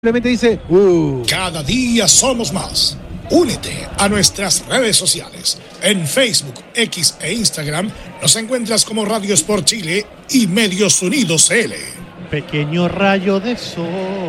Simplemente dice, Cada día somos más. Únete a nuestras redes sociales. En Facebook, X e Instagram nos encuentras como Radio Sport Chile y Medios Unidos CL. Pequeño rayo de sol.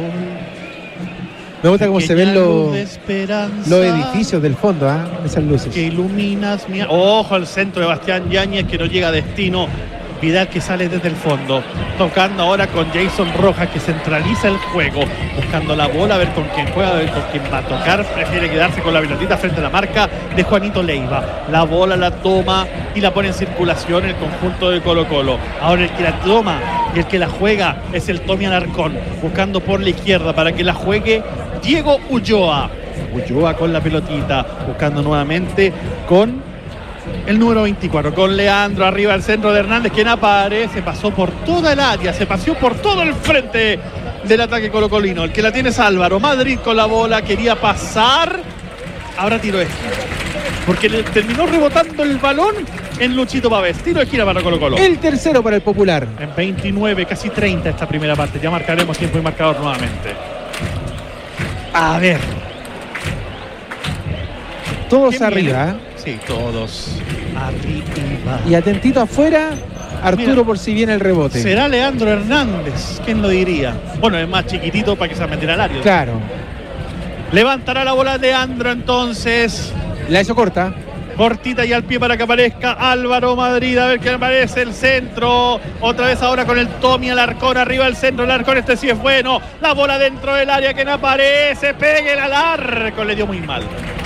Me gusta cómo se ven los edificios del fondo, esas luces. Que iluminas mi... Ojo al centro de Bastián Yáñez, que no llega a destino. Vidal, que sale desde el fondo, tocando ahora con Jason Rojas, que centraliza el juego, buscando la bola, a ver con quién juega, a ver con quién va a tocar. Prefiere quedarse con la pelotita frente a la marca de Juanito Leiva. La bola la toma y la pone en circulación el conjunto de Colo-Colo. Ahora el que la toma y el que la juega es el Tommy Alarcón, buscando por la izquierda para que la juegue Diego Ulloa. Ulloa con la pelotita, buscando nuevamente con el número 24, con Leandro arriba al centro de Hernández, quien aparece, pasó por toda el área, se paseó por todo el frente del ataque colocolino. El que la tiene es Álvaro Madrid con la bola, quería pasar, ahora tiro de esquina, porque le terminó rebotando el balón en Luchito Pavés. Tiro de esquina para Colo-Colo. El tercero para el Popular. En 29, casi 30 esta primera parte, ya marcaremos tiempo y marcador nuevamente. A ver. Todos arriba, Sí, todos arriba. Y atentito afuera, Arturo. Mira, por si viene el rebote. ¿Será Leandro Hernández? ¿Quién lo diría? Bueno, es más chiquitito para que se metiera al área. Claro. Levantará la bola Leandro entonces. La hizo corta. Cortita y al pie para que aparezca Álvaro Madrid. A ver qué aparece el centro. Otra vez ahora con el Tommy Alarcón arriba del centro. El Alarcón, este sí es bueno. La bola dentro del área que no aparece. Pegue el Alarcón. Le dio muy mal.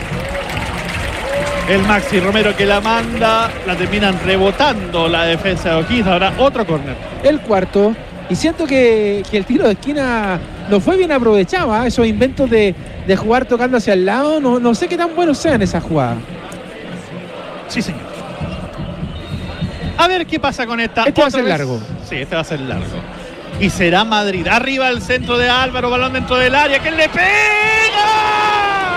El Maxi Romero que la manda, la terminan rebotando la defensa de O'Higgins. Ahora otro córner. El cuarto. Y siento que el tiro de esquina no fue bien aprovechado. Esos inventos de jugar tocando hacia el lado, no sé qué tan buenos sean esas jugadas. Sí, señor. A ver qué pasa con esta. Este va a ser largo. Sí, este va a ser largo. Y será Madrid. Arriba el centro de Álvaro, balón dentro del área. ¡Que le pega!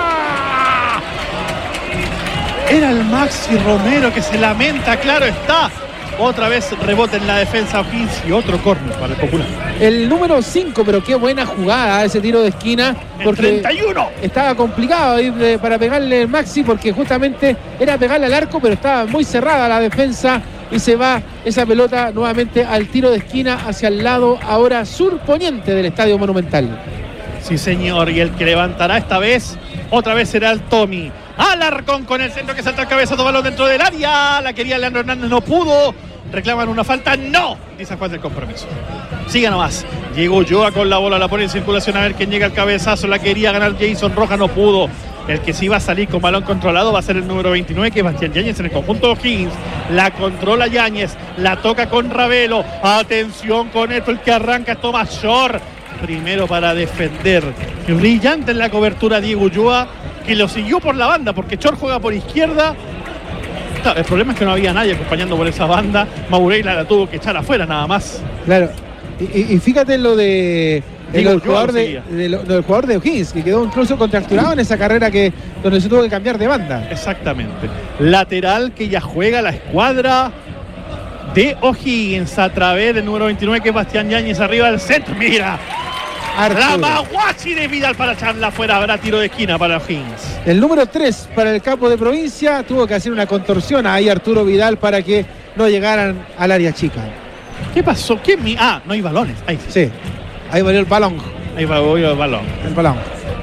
Era el Maxi Romero que se lamenta, claro está. Otra vez rebote en la defensa O'Higgins y otro córner para el Popular. El número 5, pero qué buena jugada ese tiro de esquina. Porque el 31. Estaba complicado ir para pegarle el Maxi, porque justamente era pegarle al arco, pero estaba muy cerrada la defensa. Y se va esa pelota nuevamente al tiro de esquina hacia el lado ahora surponiente del Estadio Monumental. Sí, señor. Y el que levantará esta vez, otra vez será el Tommy Alarcón con el centro que salta el cabezazo, balón dentro del área. La quería Leandro Hernández, no pudo. Reclaman una falta, no, dice Juan del compromiso. Siga nomás. Llegó Ulloa con la bola, la pone en circulación a ver quién llega al cabezazo. La quería ganar Jason Rojas, no pudo. El que sí va a salir con balón controlado va a ser el número 29, que es Bastián Yáñez en el conjunto de O'Higgins. La controla Yáñez, la toca con Ravelo. Atención con esto, el que arranca es Tomás Shore. Primero para defender. Brillante en la cobertura Diego Ulloa, que lo siguió por la banda, porque Shore juega por izquierda. El problema es que no había nadie acompañando por esa banda. Maureira la tuvo que echar afuera nada más. Claro. Y fíjate lo del jugador de O'Higgins, que quedó incluso contracturado en esa carrera donde se tuvo que cambiar de banda. Exactamente. Lateral que ya juega la escuadra de O'Higgins a través del número 29, que es Bastián Yáñez arriba del centro. Mira, Arturo. La Maguachi de Vidal para echarla afuera. Habrá tiro de esquina para O'Higgins. El número 3 para el capo de provincia tuvo que hacer una contorsión ahí Arturo Vidal para que no llegaran al área chica. ¿Qué pasó? No hay balones. Ahí sí. Sí, ahí valió el balón. Ahí va el balón. El balón.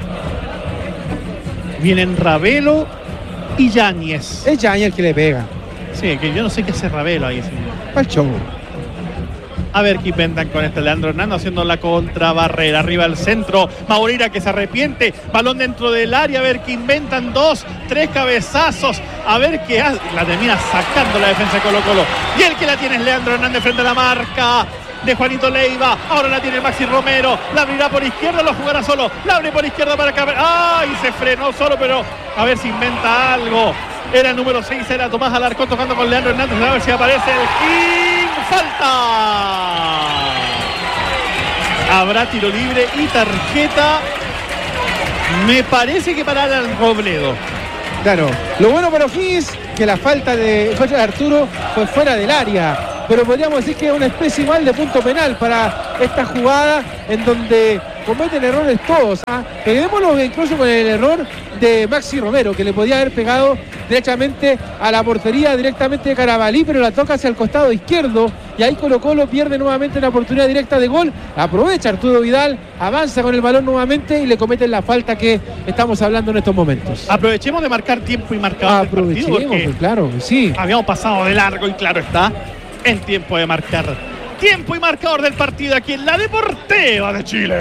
Vienen Ravelo y Yáñez. Es Yáñez el que le pega. Sí, que yo no sé qué hace Ravelo ahí. Para el show. A ver qué inventan con este Leandro Hernández haciendo la contrabarrera. Arriba al centro. Maureira que se arrepiente. Balón dentro del área. A ver qué inventan. 2, 3 cabezazos. A ver qué hace. La termina sacando la defensa de Colo-Colo. Y el que la tiene es Leandro Hernández frente a la marca de Juanito Leiva. Ahora la tiene Maxi Romero. La abrirá por izquierda. Lo jugará solo. La abre por izquierda para acá. ¡Ay! Se frenó solo, pero a ver si inventa algo. Era el número 6, era Tomás Alarcón tocando con Leandro Hernández. A ver si aparece el King. ¡Falta! Habrá tiro libre y tarjeta. Me parece que para Alan Robledo. Claro. Lo bueno para O'Higgins, que la falta de Arturo fue fuera del área. Pero podríamos decir que es una especie igual de punto penal para esta jugada en donde cometen errores todos. Peguémoslo incluso con el error de Maxi Romero, que le podía haber pegado directamente a la portería directamente de Carabalí, pero la toca hacia el costado izquierdo y ahí Colo-Colo pierde nuevamente una oportunidad directa de gol. Aprovecha Arturo Vidal, avanza con el balón nuevamente y le cometen la falta que estamos hablando en estos momentos. Aprovechemos de marcar tiempo y marcador del partido, porque claro que sí. Habíamos pasado de largo y claro está, el tiempo de marcar. Tiempo y marcador del partido aquí en la Deportiva de Chile.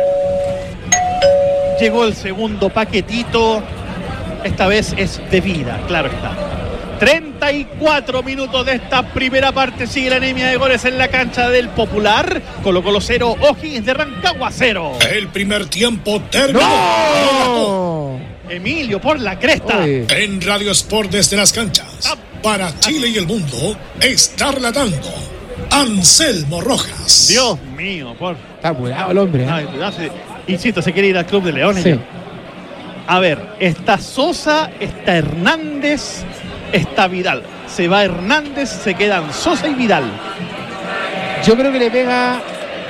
Llegó el segundo paquetito. Esta vez es de vida, claro está. 34 minutos de esta primera parte. Sigue la anemia de goles en la cancha del Popular. Colo-Colo 0, O'Higgins de Rancagua 0. El primer tiempo terminó. ¡No! Emilio por la cresta. Oye. En Radio Sport desde las canchas, para Chile y el mundo, está relatando Anselmo Rojas. Dios mío, por... Está apurado el hombre. Ay, insisto, se quiere ir al Club de Leones. Sí. A ver, está Sosa, está Hernández, está Vidal. Se va Hernández, se quedan Sosa y Vidal. Yo creo que le pega.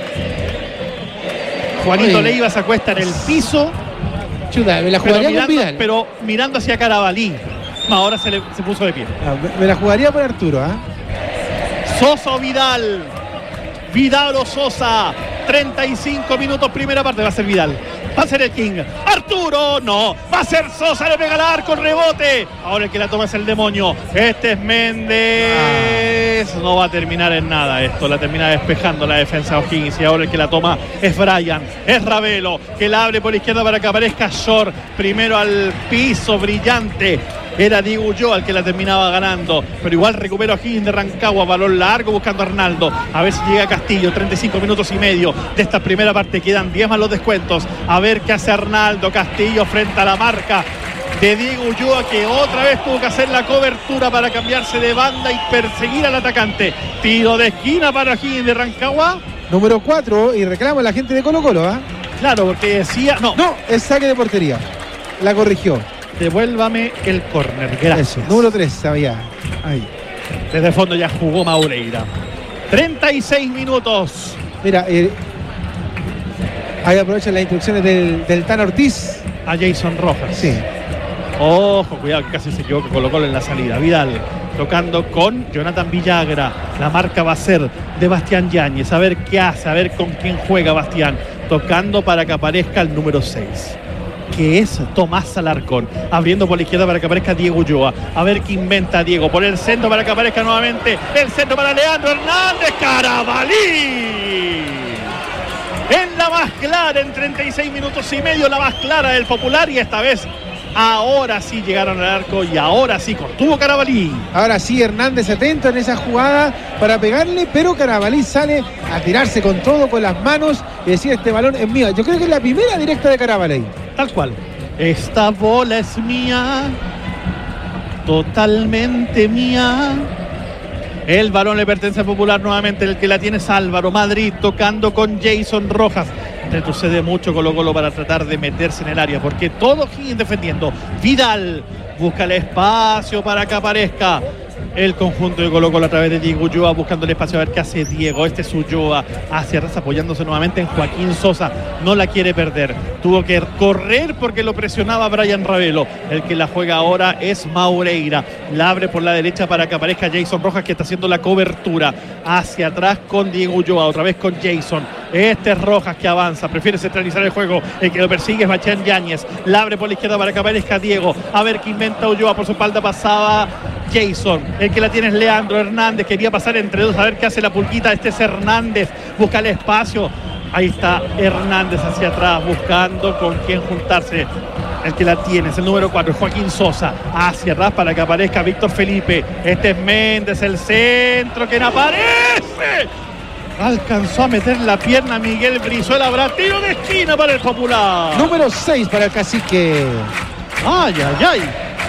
Juanito Oye. Leiva se acuesta en el piso, Chuta, me la jugaría con Vidal. pero mirando hacia Carabalí. Ahora se puso de pie. Me la jugaría por Arturo, ¿ah? Sosa o Vidal. Vidal o Sosa. 35 minutos, primera parte. Va a ser Vidal. Va a ser el King. Arturo, no. Va a ser Sosa, le pega al arco, el rebote. Ahora el que la toma es el demonio. Este es Méndez. No va a terminar en nada esto. La termina despejando la defensa de O'Higgins. Y ahora el que la toma es Brian. Es Ravelo, que la abre por la izquierda para que aparezca Shore. Primero al piso, brillante. Era Diego Ulloa el que la terminaba ganando, pero igual recupera O'Higgins de Rancagua, balón largo buscando a Arnaldo, a ver si llega Castillo. 35 minutos y medio de esta primera parte, quedan 10 más los descuentos, a ver qué hace Arnaldo. Castillo frente a la marca de Diego Ulloa, que otra vez tuvo que hacer la cobertura para cambiarse de banda y perseguir al atacante. Tiro de esquina para O'Higgins de Rancagua. Número 4 y reclama la gente de Colo-Colo, ¿ah? Claro, porque decía, no, es saque de portería. La corrigió. devuélvame el córner, gracias. Eso, número 3, sabía. Ahí. Desde el fondo ya jugó Maureira. 36 minutos. Mira, ahí aprovechan las instrucciones del Tan Ortiz. A Jason Rojas. Sí. Ojo, cuidado, que casi se equivoca Colo-Colo en la salida. Vidal tocando con Jonathan Villagra. La marca va a ser de Bastián Yáñez. A ver qué hace, a ver con quién juega Bastián. Tocando para que aparezca el número 6, que es Tomás Alarcón, abriendo por la izquierda para que aparezca Diego Ulloa. A ver qué inventa Diego, por el centro para que aparezca nuevamente el centro para Leandro Hernández. Carabalí en la más clara, en 36 minutos y medio, la más clara del Popular. Y esta vez, ahora sí llegaron al arco y ahora sí contuvo Carabalí. Ahora sí, Hernández atento en esa jugada para pegarle, pero Carabalí sale a tirarse con todo, con las manos y decir: este balón es mío. Yo creo que es la primera directa de Carabalí. Tal cual. Esta bola es mía, totalmente mía. El balón le pertenece al Popular nuevamente. El que la tiene es Álvaro Madrid, tocando con Jason Rojas. Retrocede mucho Colo-Colo para tratar de meterse en el área, porque todo Higgins defendiendo. Vidal busca el espacio para que aparezca el conjunto de Colo-Colo a través de Diego Ulloa, buscando el espacio a ver qué hace Diego. Este es Ulloa hacia atrás, apoyándose nuevamente en Joaquín Sosa. No la quiere perder, tuvo que correr porque lo presionaba Brian Ravelo. El que la juega ahora es Maureira. La abre por la derecha para que aparezca Jason Rojas, que está haciendo la cobertura hacia atrás con Diego Ulloa, otra vez con Jason. Este es Rojas que avanza, prefiere centralizar el juego. El que lo persigue es Bastián Yáñez. La abre por la izquierda para que aparezca Diego. A ver qué inventa Ulloa, por su espalda pasaba Jason. El que la tiene es Leandro Hernández. Quería pasar entre dos a ver qué hace la pulquita. Este es Hernández. Busca el espacio. Ahí está Hernández hacia atrás, buscando con quién juntarse. El que la tiene es el número 4, Joaquín Sosa. Hacia atrás para que aparezca Víctor Felipe. Este es Méndez, el centro que no aparece. Alcanzó a meter la pierna Miguel Brizuela. Habrá tiro de esquina para el Popular. Número 6 para el Cacique. Ay, ay, ay.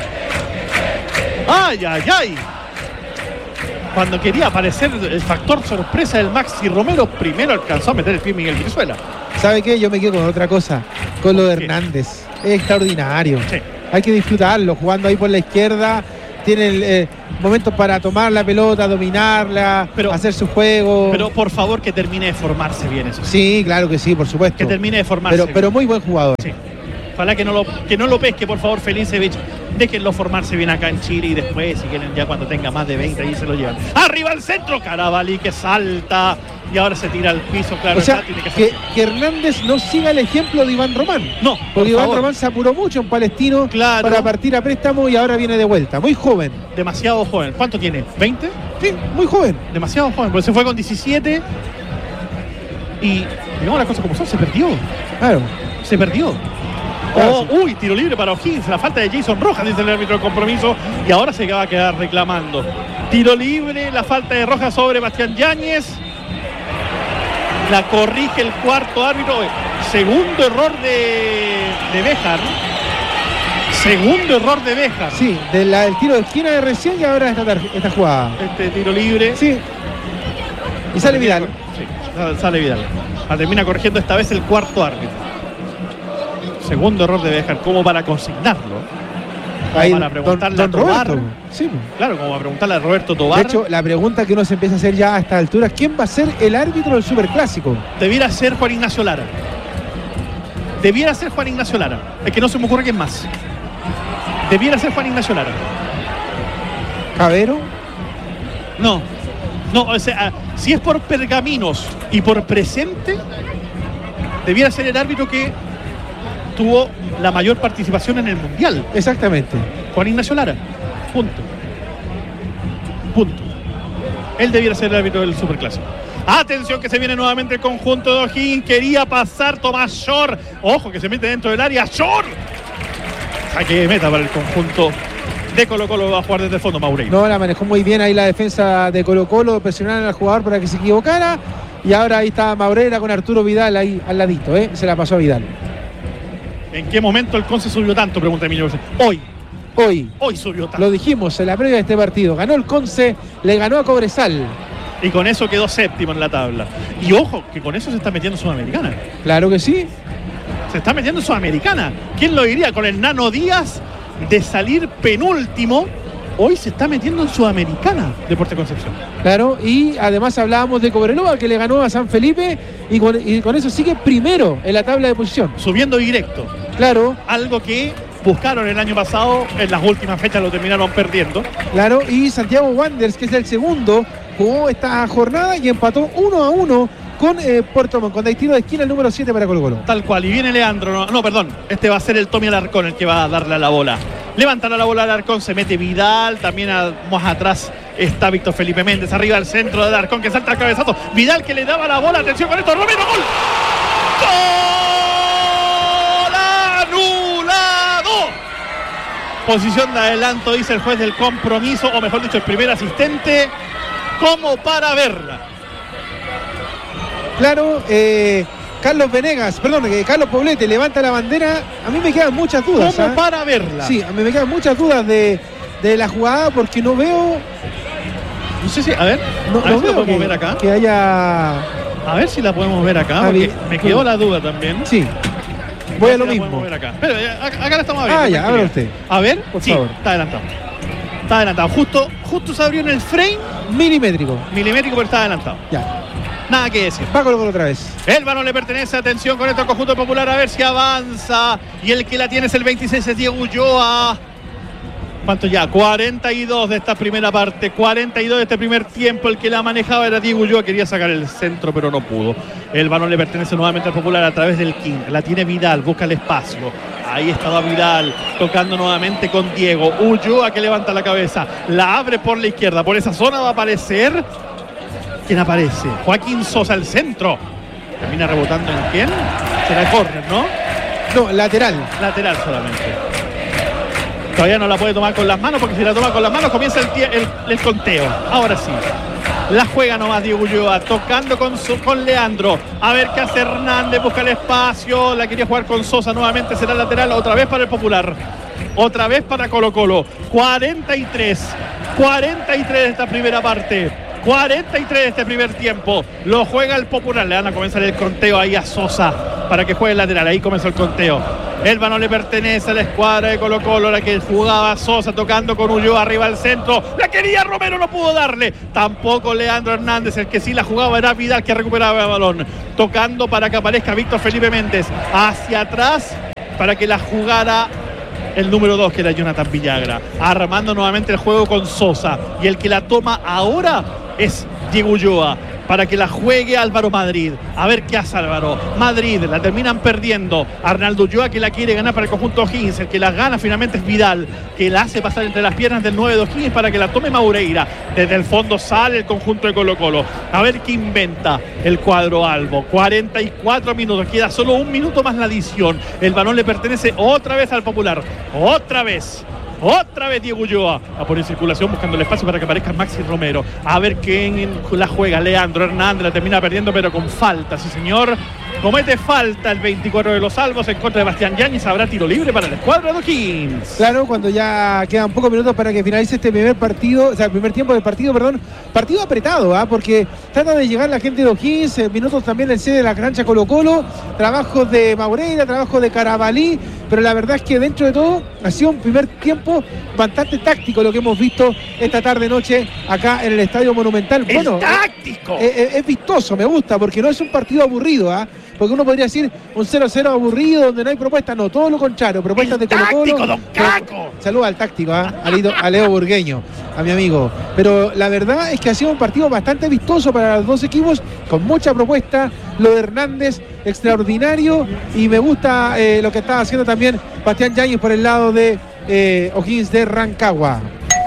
Ay, ay, ay. Cuando quería aparecer el factor sorpresa del Maxi Romero, primero alcanzó a meter el pie Miguel Brizuela. ¿Sabe qué? Yo me quedo con otra cosa, con lo de Hernández. Es extraordinario. Sí. Hay que disfrutarlo, jugando ahí por la izquierda, tiene momentos para tomar la pelota, dominarla, hacer su juego. Pero por favor que termine de formarse bien eso. Sí, claro que sí, por supuesto. Que termine de formarse pero muy buen jugador. Sí. Ojalá que no lo pesque, por favor, Felicevich. Déjenlo formarse bien acá en Chile y después, si quieren, ya cuando tenga más de 20, ahí se lo llevan. ¡Arriba al centro! Carabalí que salta y ahora se tira al piso, claro. O sea, tiene que Hernández no siga el ejemplo de Iván Román. No, porque Iván Román se apuró mucho en Palestino para partir a préstamo y ahora viene de vuelta. Muy joven. Demasiado joven. ¿Cuánto tiene? ¿20? Sí, muy joven. Demasiado joven, porque se fue con 17 y, digamos las cosas como son, se perdió. Claro. Se perdió. Uy, tiro libre para O'Higgins, la falta de Jason Rojas, dice el árbitro del compromiso, y ahora se va a quedar reclamando. Tiro libre, la falta de Rojas sobre Bastián Yáñez. La corrige el cuarto árbitro. Segundo error de Béjar. Segundo error de Béjar. Sí, del tiro de esquina de recién y ahora esta jugada. Este tiro libre. Sí. Y sale Vidal. Sí, sale Vidal. La termina corrigiendo esta vez el cuarto árbitro. Segundo error de Béjar, como para consignarlo. Como para preguntarle a Tobar. Sí. Claro, como para preguntarle a Roberto Tobar. De hecho, la pregunta que uno se empieza a hacer ya a esta altura, ¿quién va a ser el árbitro del Superclásico? Debiera ser Juan Ignacio Lara. Debiera ser Juan Ignacio Lara. Es que no se me ocurre quién más. Debiera ser Juan Ignacio Lara. ¿Cabero? No, o sea, si es por pergaminos y por presente, debiera ser el árbitro que tuvo la mayor participación en el Mundial. Exactamente. Juan Ignacio Lara. Punto. Él debiera ser el árbitro del Superclásico. Atención que se viene nuevamente el conjunto de O'Higgins. Quería pasar Tomás Shore. Ojo que se mete dentro del área. Shore. Saque de meta para el conjunto de Colo-Colo. Va a jugar desde el fondo Maureira. No, la manejó muy bien ahí la defensa de Colo-Colo. Presionaron al jugador para que se equivocara. Y ahora ahí está Maureira con Arturo Vidal ahí al ladito. Se la pasó a Vidal. ¿En qué momento el Conce subió tanto? Pregunta Emilio. Hoy subió tanto. Lo dijimos en la previa de este partido. Ganó el Conce, le ganó a Cobresal. Y con eso quedó séptimo en la tabla. Y ojo, que con eso se está metiendo en Sudamericana. Claro que sí. Se está metiendo en Sudamericana. ¿Quién lo diría? Con el Nano Díaz de salir penúltimo, hoy se está metiendo en Sudamericana Deportes Concepción. Claro, y además hablábamos de Cobreloa, que le ganó a San Felipe y con eso sigue primero en la tabla de posición. Subiendo directo. Claro. Algo que buscaron el año pasado, en las últimas fechas lo terminaron perdiendo. Claro, y Santiago Wanderers, que es el segundo, jugó esta jornada y empató 1-1 con Puerto Montt, con el tiro de esquina el número 7 para Colo-Colo. Tal cual, y viene Leandro, perdón, este va a ser el Tommy Alarcón el que va a darle a la bola. Levantará la bola Alarcón, se mete Vidal, también más atrás está Víctor Felipe Méndez, arriba al centro de Alarcón que salta al cabezazo, Vidal que le daba la bola, atención con esto, Romero, ¡gol! ¡Gol anulado! Posición de adelanto, dice el juez del compromiso, o mejor dicho, el primer asistente, como para verla. Claro, Carlos Poblete levanta la bandera. A mí me quedan muchas dudas. ¿Cómo para verla? Sí, a mí me quedan muchas dudas de la jugada porque no veo. No sé si, a ver, no si la veo podemos ver acá. Que haya. A ver si la podemos ver acá, porque me quedó la duda también. Sí. Voy a lo mismo. Ver acá. Pero acá la estamos viendo. Ya, abra usted. A ver, por favor. Está adelantado. Está adelantado. Justo se abrió en el frame. Milimétrico, pero está adelantado. Ya. Nada que decir. Va Colo-Colo otra vez. El balón le pertenece, atención con esto al conjunto popular, a ver si avanza. Y el que la tiene es el 26, es Diego Ulloa. ¿Cuánto ya? 42 de esta primera parte, 42 de este primer tiempo. El que la manejaba era Diego Ulloa, quería sacar el centro, pero no pudo. El balón le pertenece nuevamente al popular a través del King. La tiene Vidal, busca el espacio. Ahí estaba Vidal, tocando nuevamente con Diego. Ulloa que levanta la cabeza, la abre por la izquierda. Por esa zona va a aparecer... ¿Quién aparece? Joaquín Sosa, el centro. Termina rebotando en quién. Será córner, ¿no? No, lateral. Lateral solamente. Todavía no la puede tomar con las manos, porque si la toma con las manos comienza el conteo. Ahora sí. La juega nomás Diego Ulloa, tocando con Leandro. A ver qué hace Hernández, busca el espacio. La quería jugar con Sosa nuevamente, será lateral. Otra vez para el Popular. Otra vez para Colo-Colo. 43 de esta primera parte. 43 de este primer tiempo. Lo juega el Popular. Le van a comenzar el conteo ahí a Sosa para que juegue el lateral. Ahí comenzó el conteo. El balón le pertenece a la escuadra de Colo-Colo, la que jugaba Sosa tocando con Ulloa arriba al centro. La quería Romero, no pudo darle. Tampoco Leandro Hernández, el que sí la jugaba era Vidal, que recuperaba el balón. Tocando para que aparezca Víctor Felipe Méndez. Hacia atrás para que la jugara el número 2, que era Jonathan Villagra. Armando nuevamente el juego con Sosa. Y el que la toma ahora es Diego Ulloa, para que la juegue Álvaro Madrid. A ver qué hace Álvaro Madrid. La terminan perdiendo. Arnaldo Ulloa, que la quiere ganar para el conjunto O'Higgins. El que la gana finalmente es Vidal, que la hace pasar entre las piernas del 9 de O'Higgins para que la tome Maureira. Desde el fondo sale el conjunto de Colo-Colo. A ver qué inventa el cuadro albo. 44 minutos. Queda solo un minuto más la adición. El balón le pertenece otra vez al Popular. Otra vez Diego Ulloa a poner circulación buscando el espacio para que aparezca Maxi Romero. A ver quién la juega. Leandro Hernández la termina perdiendo, pero con falta, sí señor. Comete falta el 24 de los Albos en contra de Bastián Yáñez. Habrá tiro libre para la escuadra de O'Higgins. Claro, cuando ya quedan pocos minutos para que finalice este primer partido, o sea, el primer tiempo del partido, perdón. Partido apretado, porque trata de llegar la gente de O'Higgins. Minutos también en sede de la cancha Colo-Colo. Trabajos de Maureira, trabajo de Carabalí. Pero la verdad es que dentro de todo ha sido un primer tiempo bastante táctico lo que hemos visto esta tarde-noche acá en el Estadio Monumental. Bueno, táctico. Es vistoso, me gusta, porque no es un partido aburrido, porque uno podría decir un 0-0 aburrido donde no hay propuestas. No, todo lo contrario, propuestas de Colo-Colo. Táctico, don Caco. Saluda al táctico, a Leo Burgueño, a mi amigo. Pero la verdad es que ha sido un partido bastante vistoso para los dos equipos, con mucha propuesta. Lo de Hernández, extraordinario, y me gusta lo que está haciendo también Bastián Yáñez por el lado de O'Higgins de Rancagua.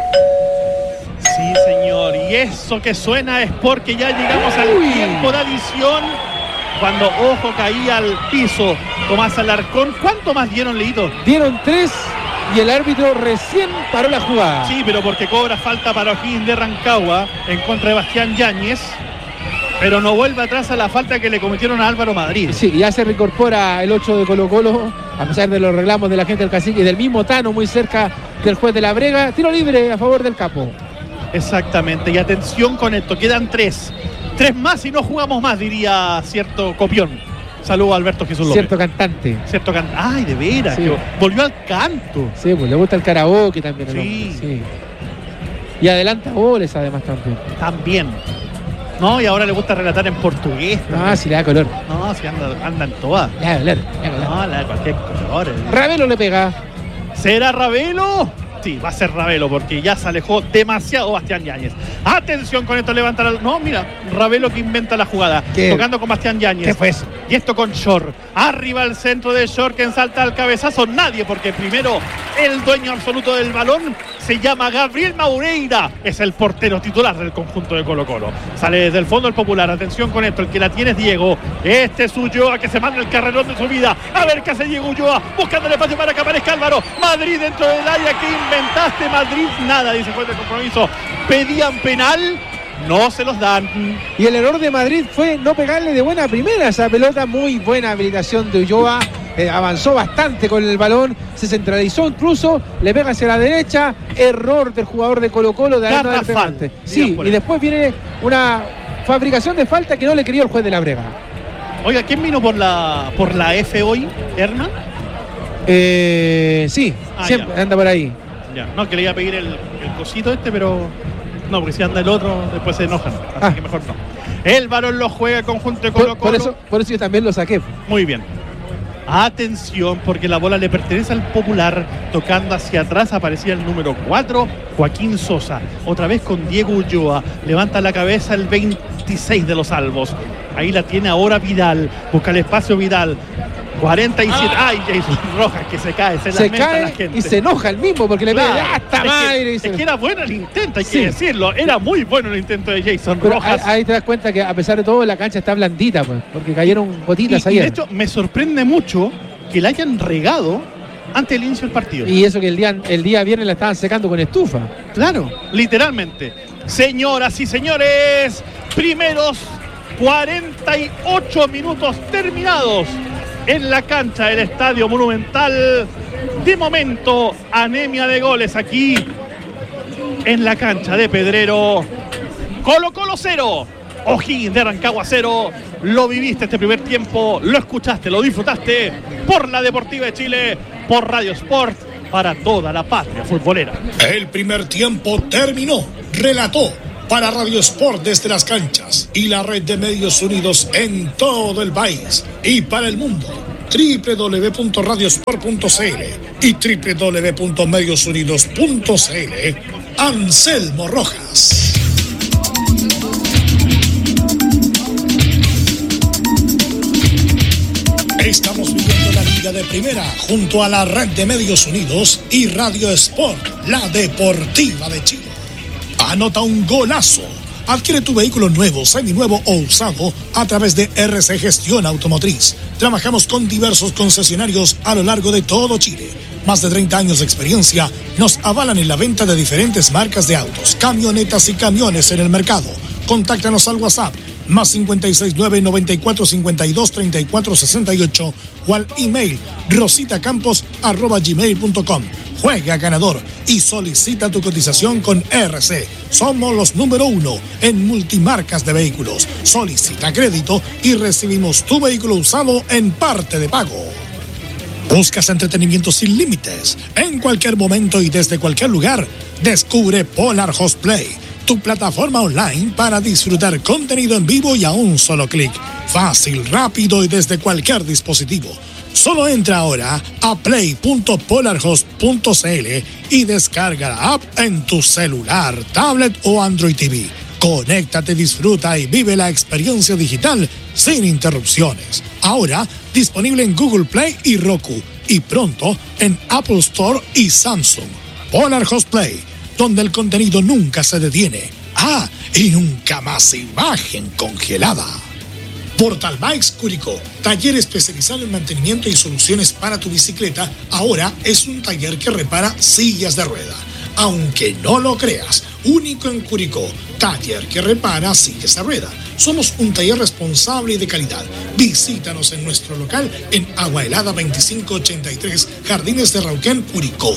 Sí, señor, y eso que suena es porque ya llegamos al tiempo de adición. Cuando, ojo, caía al piso Tomás Alarcón. ¿Cuánto más dieron, Leito? Dieron 3 y el árbitro recién paró la jugada. Sí, pero porque cobra falta para O'Higgins de Rancagua en contra de Bastián Yáñez. Pero no vuelve atrás a la falta que le cometieron a Álvaro Madrid. Sí, ya se reincorpora el 8 de Colo-Colo, a pesar de los reclamos de la gente del Cacique y del mismo Tano, muy cerca del juez de la Brega. Tiro libre a favor del Capo. Exactamente, y atención con esto, quedan 3 más y no jugamos más, diría cierto copión. Saludos a Alberto Jesús López. Cierto cantante. Ay, de veras, sí. Volvió al canto. Sí, pues le gusta el karaoke también. Sí. Y adelanta goles además También. No, y ahora le gusta relatar en portugués. Ah, sí, le da color. No, sí, anda en todas. Le da color. No, le da cualquier color. Ravelo le pega. ¿Será Ravelo? Sí, va a ser Ravelo porque ya se alejó demasiado Bastián Yáñez. Atención con esto, levanta la... No, mira, Ravelo que inventa la jugada. Tocando con Bastián Yáñez. ¿Qué fue eso? Y esto con Shore. Arriba al centro de Shore, que salta al cabezazo. Nadie, porque primero el dueño absoluto del balón se llama Gabriel Maureira. Es el portero titular del conjunto de Colo-Colo. Sale desde el fondo el Popular. Atención con esto, el que la tiene es Diego. Este es Ulloa, que se manda el carrerón de su vida. A ver qué hace Diego Ulloa, buscando el espacio para que aparezca Álvaro Madrid dentro del área. ¿Qué inventaste, Madrid? Nada, dice juez de compromiso. Pedían penal, no se los dan. Y el error de Madrid fue no pegarle de buena primera esa pelota. Muy buena habilitación de Ulloa. Avanzó bastante con el balón, se centralizó incluso, le pega hacia la derecha. Error del jugador de Colo-Colo de haber pegante. Sí, y después viene una fabricación de falta que no le quería el juez de la Brega. Oiga, ¿quién vino por la F hoy? ¿Hernán? Sí, siempre anda por ahí. Ya, no, que le iba a pedir el cosito pero no, porque si anda el otro después se enojan, así que mejor no. El balón lo juega el conjunto de Colo-Colo. Por eso yo también lo saqué. Muy bien. Atención, porque la bola le pertenece al Popular. Tocando hacia atrás aparecía el número 4, Joaquín Sosa. Otra vez con Diego Ulloa. Levanta la cabeza el 26 de los Albos. Ahí la tiene ahora Vidal. Busca el espacio Vidal. 47. ¡Ay, Jason Rojas que se cae! Se cae la gente. Y se enoja el mismo porque le pega hasta madre. Es que era bueno el intento, hay que decirlo. Era muy bueno el intento de Jason Rojas. Ahí te das cuenta que a pesar de todo la cancha está blandita, pues, porque cayeron gotitas ayer. Y de hecho me sorprende mucho que la hayan regado antes del inicio del partido. Y eso que el día viernes la estaban secando con estufa. Claro, literalmente. Señoras y señores, primeros 48 minutos terminados en la cancha del Estadio Monumental. De momento, anemia de goles aquí en la cancha de Pedrero. Colo-Colo 0, O'Higgins de Rancagua 0. lo viviste este primer tiempo, lo escuchaste, lo disfrutaste por la Deportiva de Chile, por Radio Sport, para toda la patria futbolera. El primer tiempo terminó, relató para Radio Sport desde las canchas y la red de medios unidos en todo el país y para el mundo. www.radiosport.cl y www.mediosunidos.cl. Anselmo Rojas. Estamos viviendo la Liga de Primera junto a la red de medios unidos y Radio Sport, la deportiva de Chile. Anota un golazo. Adquiere tu vehículo nuevo, seminuevo o usado a través de RC Gestión Automotriz. Trabajamos con diversos concesionarios a lo largo de todo Chile. Más de 30 años de experiencia nos avalan en la venta de diferentes marcas de autos, camionetas y camiones en el mercado. Contáctanos al WhatsApp más 569-9452-3468 o al email rositacampos@gmail.com. Juega ganador y solicita tu cotización con RC. Somos los número 1 en multimarcas de vehículos. Solicita crédito y recibimos tu vehículo usado en parte de pago. ¿Buscas entretenimiento sin límites? En cualquier momento y desde cualquier lugar, descubre Polar Host Play, tu plataforma online para disfrutar contenido en vivo y a un solo clic. Fácil, rápido y desde cualquier dispositivo. Solo entra ahora a play.polarhost.cl y descarga la app en tu celular, tablet o Android TV. Conéctate, disfruta y vive la experiencia digital sin interrupciones. Ahora disponible en Google Play y Roku y pronto en Apple Store y Samsung. Polar Host Play, donde el contenido nunca se detiene. Y nunca más imagen congelada. Portal Bikes Curicó, taller especializado en mantenimiento y soluciones para tu bicicleta, ahora es un taller que repara sillas de rueda. Aunque no lo creas, único en Curicó, taller que repara sillas de rueda. Somos un taller responsable y de calidad. Visítanos en nuestro local en Agua Helada 2583, Jardines de Rauquén, Curicó.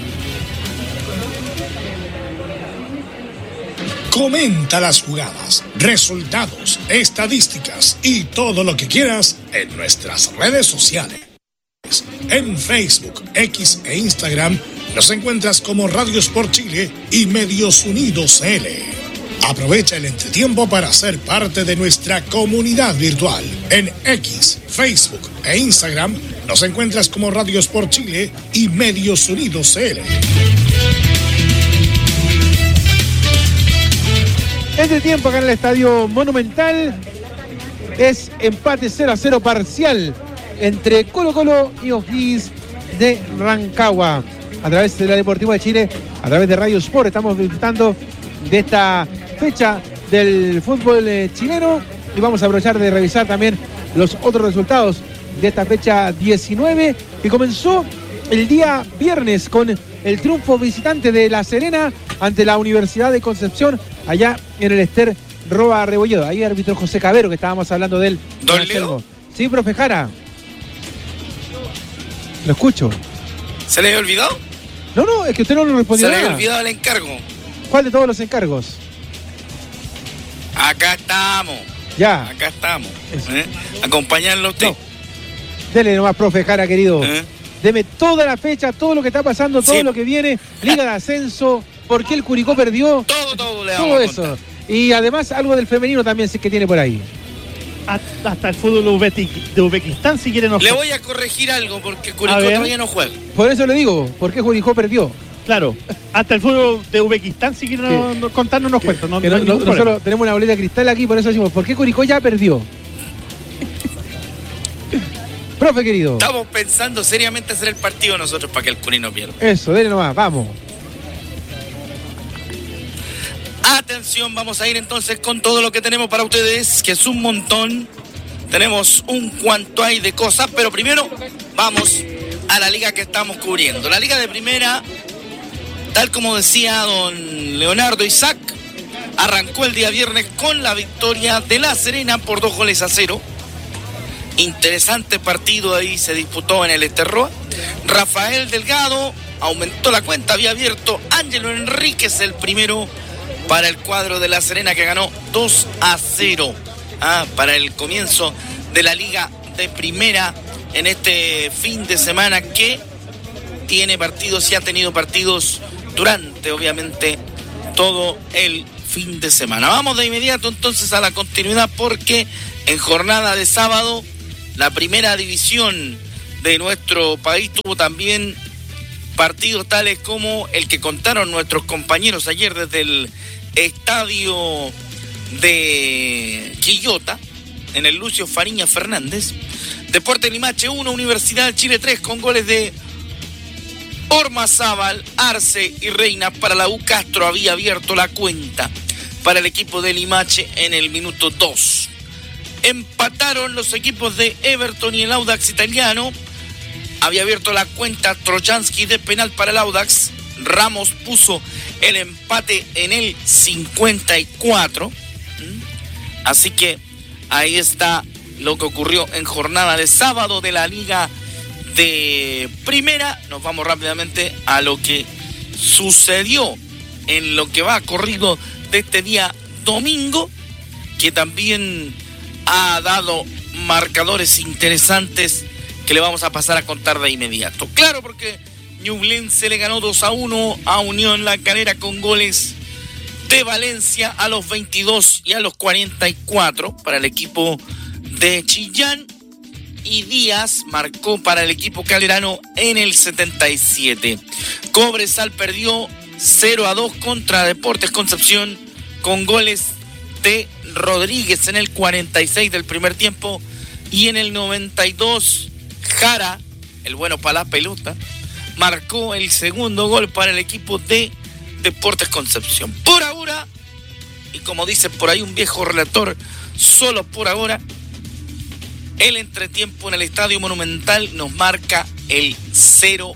Comenta las jugadas, resultados, estadísticas y todo lo que quieras en nuestras redes sociales. En Facebook, X e Instagram nos encuentras como Radio Sport Chile y Medios Unidos L. Aprovecha el entretiempo para ser parte de nuestra comunidad virtual. En X, Facebook e Instagram nos encuentras como Radio Sport Chile y Medios Unidos L. Este tiempo acá en el Estadio Monumental es empate 0-0 parcial entre Colo-Colo y O'Higgins de Rancagua. A través de la Deportiva de Chile, a través de Radio Sport, estamos disfrutando de esta fecha del fútbol chileno y vamos a aprovechar de revisar también los otros resultados de esta fecha 19 que comenzó el día viernes con el triunfo visitante de La Serena ante la Universidad de Concepción allá en el Ester Roa Rebolledo. Ahí arbitró José Cabero, que estábamos hablando de él. ¿Don Leo? Sí, profe Jara. Lo escucho. ¿Se le había olvidado? No, es que usted no lo respondió. Se le había olvidado el encargo. ¿Cuál de todos los encargos? Acá estamos. Ya. Acá estamos. Acompañarlo a usted. No. Dele nomás, profe Jara, querido. Deme toda la fecha, todo lo que está pasando, todo lo que viene, Liga de Ascenso, por qué el Curicó perdió. Todo le damos todo eso. Contar. Y además algo del femenino también sé que tiene por ahí. Hasta el fútbol de Uzbekistán, si quieren. Le voy a corregir algo porque Curicó todavía no juega. Por eso le digo, ¿por qué Curicó perdió? Claro, hasta el fútbol de Uzbekistán, si quieren contarnos unos cuentos. Nosotros tenemos una boleta de cristal aquí, por eso decimos, ¿por qué Curicó ya perdió? Profe querido. Estamos pensando seriamente hacer el partido nosotros para que el Curi no pierda. Eso, dele nomás, vamos. Atención, vamos a ir entonces con todo lo que tenemos para ustedes, que es un montón. Tenemos un cuanto hay de cosas, pero primero vamos a la liga que estamos cubriendo. La Liga de Primera, tal como decía don Leonardo Isaac, arrancó el día viernes con la victoria de La Serena por 2-0. Interesante partido ahí se disputó en el Esterroa. Rafael Delgado aumentó la cuenta, había abierto Ángelo Enríquez el primero para el cuadro de La Serena, que ganó 2-0. para el comienzo de la Liga de Primera en este fin de semana que tiene partidos y ha tenido partidos durante, obviamente, todo el fin de semana. Vamos de inmediato entonces a la continuidad, porque en jornada de sábado la primera división de nuestro país tuvo también partidos tales como el que contaron nuestros compañeros ayer desde el estadio de Quillota, en el Lucio Fariña Fernández. Deportes Limache 1, Universidad de Chile 3, con goles de Ormazábal, Arce y Reina. Para la U, Castro había abierto la cuenta para el equipo de Limache en el minuto 2. Empataron los equipos de Everton y el Audax Italiano. Había abierto la cuenta Trojansky de penal para el Audax. Ramos puso el empate en el 54. Así que ahí está lo que ocurrió en jornada de sábado de la Liga de Primera. Nos vamos rápidamente a lo que sucedió en lo que va corrido de este día domingo, que también ha dado marcadores interesantes que le vamos a pasar a contar de inmediato. Claro, porque Ñublense le ganó 2-1 a Unión La Calera con goles de Valencia a los 22 y a los 44 para el equipo de Chillán, y Díaz marcó para el equipo calerano en el 77. Cobresal perdió 0-2 contra Deportes Concepción con goles de Rodríguez en el 46 del primer tiempo, y en el 92 Jara, el bueno para la pelota, marcó el segundo gol para el equipo de Deportes Concepción. Por ahora, y como dice por ahí un viejo relator, solo por ahora, el entretiempo en el Estadio Monumental nos marca el 0-0.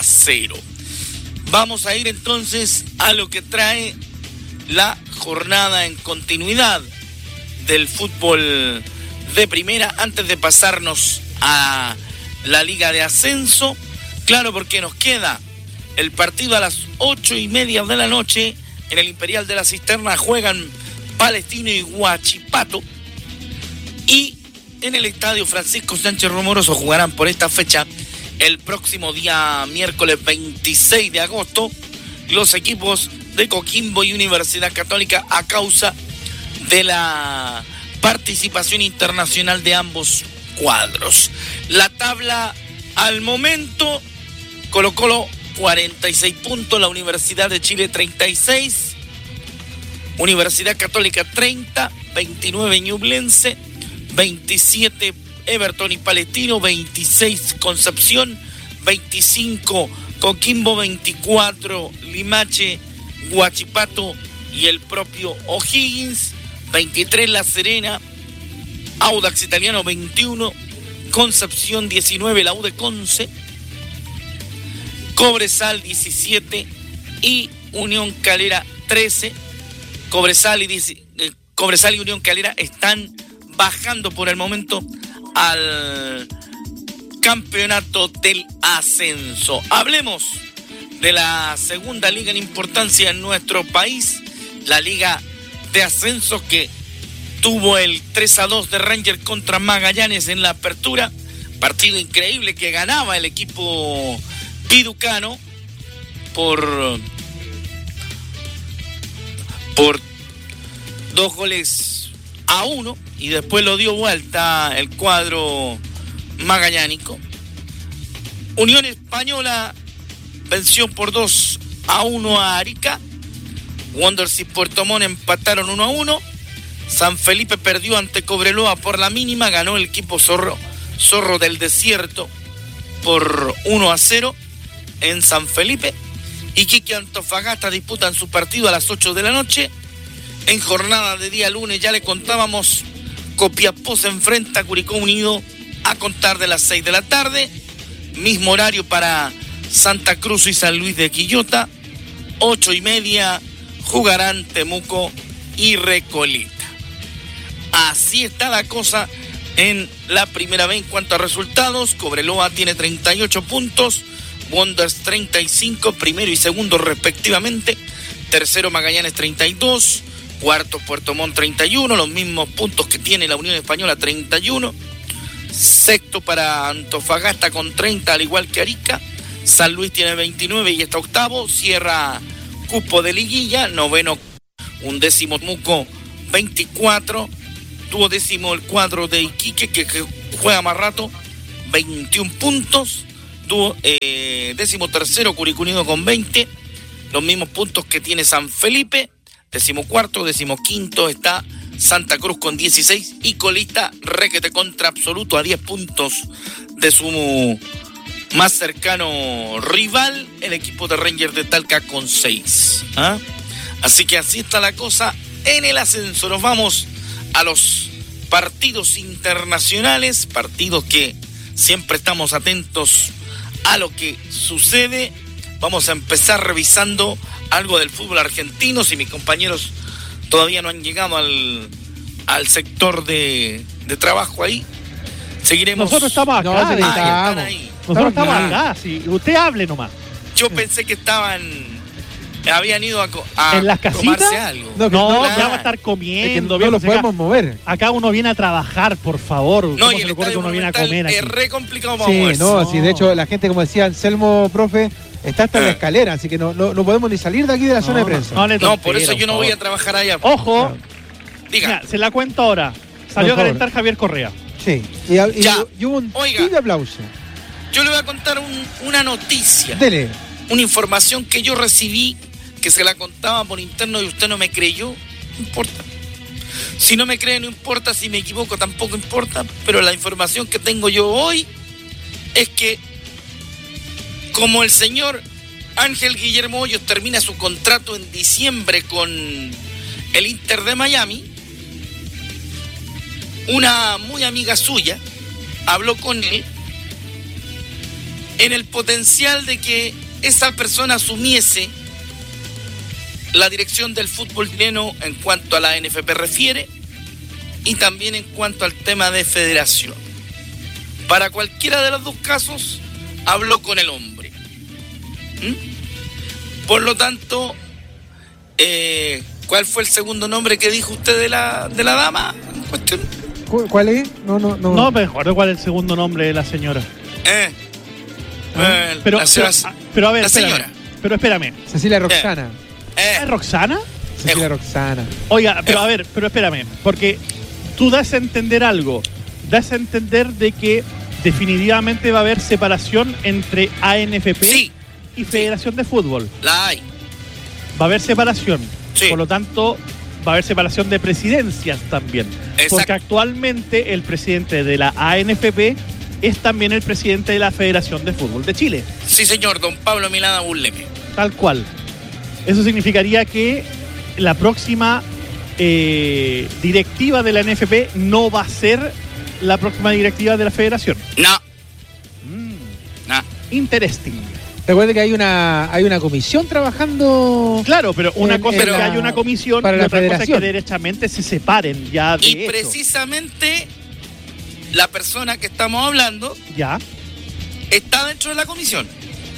Vamos a ir entonces a lo que trae la jornada en continuidad del fútbol de primera, antes de pasarnos a la Liga de Ascenso. Claro, porque nos queda el partido a las 8:30 de la noche en el Imperial de la Cisterna. Juegan Palestino y Huachipato, y en el Estadio Francisco Sánchez Romoroso jugarán por esta fecha el próximo día miércoles 26 de agosto los equipos de Coquimbo y Universidad Católica, a causa de la participación internacional de ambos cuadros. La tabla al momento: Colo-Colo 46 puntos, la Universidad de Chile 36, Universidad Católica 30, 29 Ñublense, 27 Everton y Palestino, 26 Concepción, 25 Coquimbo, 24 Limache, Huachipato y el propio O'Higgins, 23 La Serena, Audax Italiano 21, Concepción 19, la U de Conce, Cobresal 17 y Unión Calera 13. Cobresal y Unión Calera están bajando por el momento al campeonato del ascenso. Hablemos de la segunda liga en importancia en nuestro país, la Liga de Ascenso, que tuvo el 3-2 de Rangers contra Magallanes en la apertura. Partido increíble que ganaba el equipo piducano por 2-1, y después lo dio vuelta el cuadro magallánico. Unión Española venció por 2-1 a Arica. Wanderers y Puerto Montt empataron 1-1. San Felipe perdió ante Cobreloa por la mínima. Ganó el equipo Zorro del Desierto por 1-0 en San Felipe. Iquique y Antofagasta disputan su partido a las 8 de la noche. En jornada de día lunes, ya le contábamos, Copiapó se enfrenta a Curicó Unido a contar de las 6 de la tarde. Mismo horario para Santa Cruz y San Luis de Quillota. 8:30 jugarán Temuco y Recoleta. Así está la cosa en la primera vez en cuanto a resultados. Cobreloa tiene 38 puntos, Wanderers 35, primero y segundo respectivamente. Tercero Magallanes 32, Cuarto, Puerto Montt 31, los mismos puntos que tiene la Unión Española, 31. Sexto para Antofagasta con 30, al igual que Arica. San Luis tiene 29 y está octavo. Cierra cupo de liguilla. Noveno, 11º Temuco, 24. 12º el cuadro de Iquique, que juega más rato, 21 puntos. 13º Curicó Unido con 20. Los mismos puntos que tiene San Felipe. 14º, 15º está Santa Cruz con 16. Y colista requete contra absoluto a 10 puntos de su más cercano rival, el equipo de Rangers de Talca con 6. Así que así está la cosa en el ascenso. Nos vamos a los partidos internacionales, partidos que siempre estamos atentos a lo que sucede. Vamos a empezar revisando algo del fútbol argentino. Si mis compañeros todavía no han llegado al sector de trabajo ahí, seguiremos. Nosotros estamos acá. Nosotros estamos acá. Sí. Usted hable nomás. Yo pensé que habían ido a ¿en las casitas? Algo. No, ya va a estar comiendo. Es que no lo podemos mover. Acá uno viene a trabajar, por favor. No, y se le ocurre que uno viene a comer aquí? Es re complicado para moverse. No, sí, de hecho, la gente, como decía Anselmo, profe, está hasta en la escalera, así que no podemos ni salir de aquí de la zona de prensa. No, por eso yo no voy a trabajar allá. Ojo, diga. Mira, se la cuento ahora. Salió a calentar Javier Correa. Sí, y hubo un tibio aplauso. Yo le voy a contar una noticia. Dele. Una información que yo recibí, que se la contaba por interno y usted no me creyó. No importa. Si no me cree, no importa. Si me equivoco, tampoco importa. Pero la información que tengo yo hoy es que, como el señor Ángel Guillermo Hoyos termina su contrato en diciembre con el Inter de Miami, una muy amiga suya habló con él en el potencial de que esa persona asumiese la dirección del fútbol chileno en cuanto a la NFP refiere y también en cuanto al tema de federación. Para cualquiera de los dos casos habló con el hombre. Por lo tanto, ¿cuál fue el segundo nombre que dijo usted de la dama en cuestión? ¿Cuál es? No me acuerdo cuál es el segundo nombre de la señora. Pero a ver, la señora. Pero espérame. Cecilia Roxana. ¿Es Roxana? Cecilia Roxana. Oiga, pero a ver, pero espérame, porque tú das a entender algo. Das a entender de que definitivamente va a haber separación entre ANFP y Federación de Fútbol. La hay. Va a haber separación. Sí. Por lo tanto, va a haber separación de presidencias también. Exacto. Porque actualmente el presidente de la ANFP es también el presidente de la Federación de Fútbol de Chile. Sí, señor, don Pablo Milana Burleme. Tal cual. Eso significaría que la próxima directiva de la NFP no va a ser la próxima directiva de la Federación. No. Interesting. Recuerde que hay una comisión trabajando. Claro, pero una cosa es que hay una comisión para y la otra cosa es federación. que derechamente se separen ya de Y precisamente la persona que estamos hablando ya está dentro de la comisión.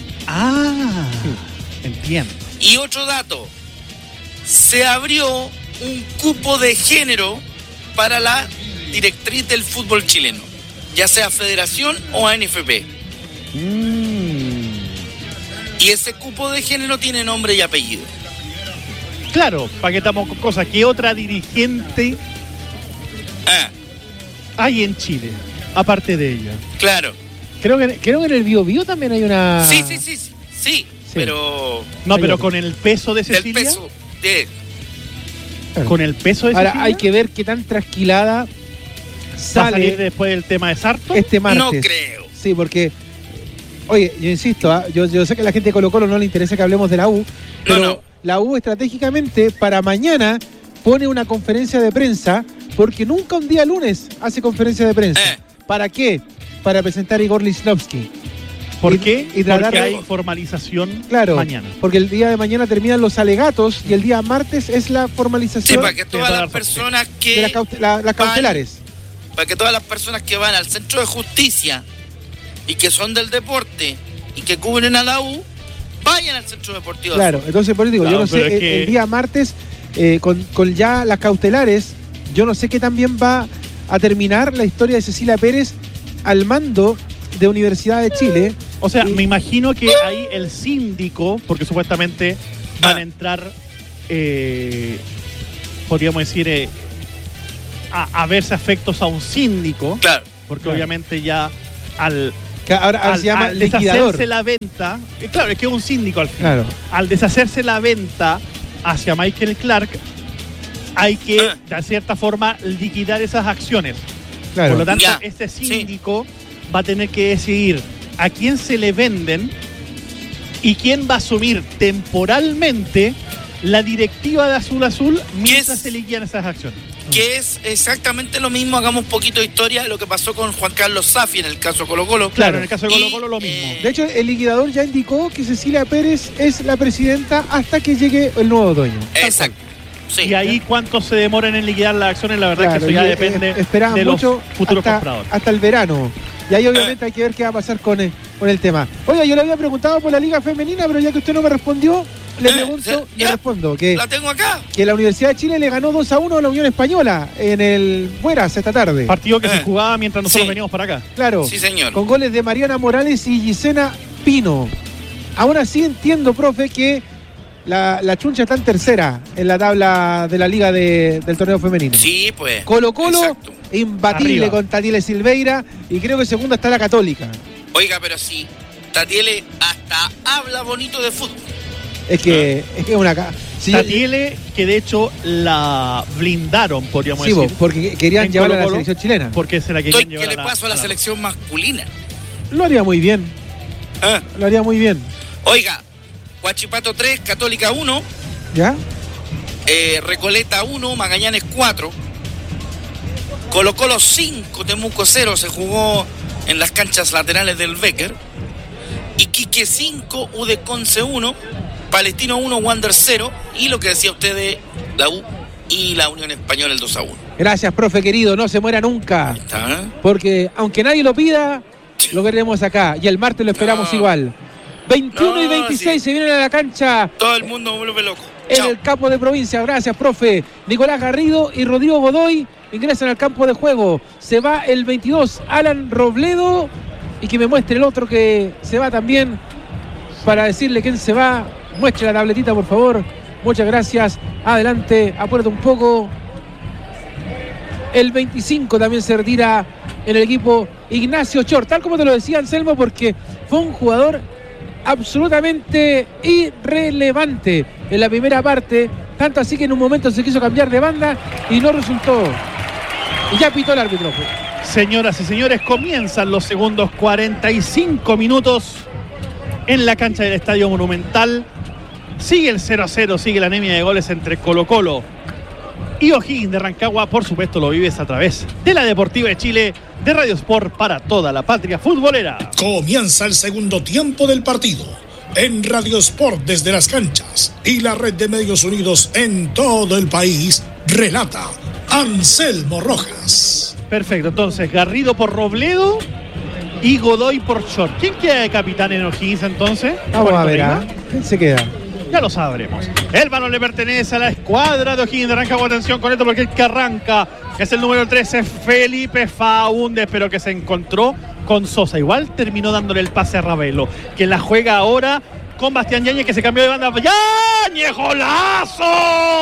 Entiendo. Y otro dato, se abrió un cupo de género para la directriz del fútbol chileno, ya sea federación o ANFP. Y ese cupo de género tiene nombre y apellido. Claro, para que estamos con cosas. ¿Qué otra dirigente hay en Chile, aparte de ella? Claro. Creo que en el Biobío también hay una. Sí, pero... No, pero con el peso de Cecilia. El peso de... Con el peso de Ahora Cecilia. hay que ver qué tan trasquilada ¿Va a sale salir después del tema de Sarto? este martes. No creo. Sí, porque, oye, yo insisto, yo sé que a la gente de Colo Colo no le interesa que hablemos de la U, pero No. la U estratégicamente para mañana pone una conferencia de prensa, porque nunca un día lunes hace conferencia de prensa. ¿Para qué? Para presentar a Igor Lichnowsky. ¿Por qué? Y tratar Porque de- hay formalización Claro, mañana. porque el día de mañana terminan los alegatos y el día martes es la formalización Sí, para que todas las personas de que... las cautelares. Para que todas las personas que van al centro de justicia y que son del deporte y que cubren a la U, vayan al centro deportivo. Claro, entonces por eso digo, Claro, yo no sé, pero es que- el día martes con ya las cautelares, yo no sé qué también va a terminar la historia de Cecilia Pérez al mando de Universidad de Chile. O sea, me imagino que ahí el síndico, porque supuestamente van a entrar, podríamos decir, a verse afectos a un síndico. Claro. Porque Claro. obviamente ya al Se llama liquidador. deshacerse la venta, claro, es que es un síndico al final. Claro. Al deshacerse la venta hacia Michael Clark, hay que, de cierta forma, liquidar esas acciones. Claro. Por lo tanto, Ya, este síndico va a tener que decidir a quién se le venden y quién va a asumir temporalmente la directiva de Azul Azul mientras se liquidan esas acciones. Que es exactamente lo mismo, hagamos un poquito de historia de lo que pasó con Juan Carlos Safi en el caso Colo-Colo. Claro, en el caso de Colo-Colo lo mismo. De hecho, el liquidador ya indicó que Cecilia Pérez es la presidenta hasta que llegue el nuevo dueño. Exacto. Sí. Y ahí cuánto se demoran en liquidar las acciones, la verdad Claro, que eso ya y, depende esperaban de los mucho futuros compradores. hasta el verano. Y ahí obviamente hay que ver qué va a pasar con el tema. Oiga, yo le había preguntado por la Liga Femenina, pero ya que usted no me respondió, le pregunto, le ya. respondo que La tengo acá. la Universidad de Chile le ganó 2-1 a la Unión Española en el Bueras esta tarde. Partido que se jugaba mientras nosotros Sí. veníamos para acá. Claro, Sí, señor. con goles de Mariana Morales y Gisena Pino. Aún así entiendo, profe, que la Chuncha está en tercera en la tabla de la Liga del torneo femenino. Sí, pues. Colo-Colo, Exacto. imbatible Arriba. con Tatiele Silveira, y creo que segunda está la Católica. Oiga, pero sí, Tatiele hasta habla bonito de fútbol. Es que es una... Sí, Tatiele, que de hecho la blindaron, podríamos sí, decir. porque querían en llevarla a la Colo-Colo, selección chilena. Porque se la Estoy querían que llevar le paso a la selección masculina. Lo haría muy bien, Ah. lo haría muy bien. Oiga, Huachipato 3, Católica 1, ¿Ya? Recoleta 1, Magallanes 4, Colo-Colo 5, Temuco 0, se jugó en las canchas laterales del Becker. Iquique 5, U de Conce 1, Palestino 1, Wander 0, y lo que decía usted de la U y la Unión Española el 2-1. Gracias, profe querido, no se muera nunca. ¿Está? Porque aunque nadie lo pida, lo queremos acá. Y el martes lo esperamos No. igual. 21 y No, 26 sí. se vienen a la cancha Todo el mundo vuelve loco. en Chao. el campo de provincia. Gracias, profe. Nicolás Garrido y Rodrigo Godoy ingresan al campo de juego. Se va el 22, Alan Robledo. Y que me muestre el otro que se va también para decirle quién se va. Muestre la tabletita, por favor. Muchas gracias. Adelante, apúrate un poco. El 25 también se retira en el equipo Ignacio Chor, tal como te lo decía Anselmo, porque fue un jugador absolutamente irrelevante en la primera parte, tanto así que en un momento se quiso cambiar de banda y no resultó. Y ya pitó el árbitro. Señoras y señores, comienzan los segundos 45 minutos en la cancha del Estadio Monumental. Sigue el 0-0, sigue la anemia de goles entre Colo-Colo y O'Higgins de Rancagua. Por supuesto, lo vives a través de la Deportiva de Chile, de Radio Sport para toda la patria futbolera. Comienza el segundo tiempo del partido en Radio Sport desde las canchas y la red de medios unidos en todo el país. Relata Anselmo Rojas. Perfecto, entonces Garrido por Robledo y Godoy por Short. ¿Quién queda de capitán en O'Higgins entonces? Vamos a ¿Cuarto ver, Reina? ¿quién se queda? Ya lo sabremos. El balón le pertenece a la escuadra de O'Higgins de Rancagua. Atención con esto porque el que arranca es el número 13, Felipe Faúndez, pero que se encontró con Sosa. Igual terminó dándole el pase a Ravelo, que la juega ahora con Bastián Yáñez, que se cambió de banda. ¡Yáñez, golazo!